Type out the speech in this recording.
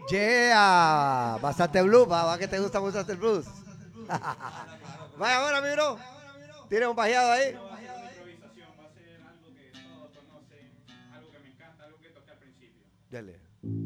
Yeah, bastante blues, va que te gusta mucho el blues. Vaya ahora, mi bro. Tiene un pajeado ahí. No va a ser una improvisación, va a ser algo que todos conocen, algo que me encanta, algo que toqué al principio. Dale.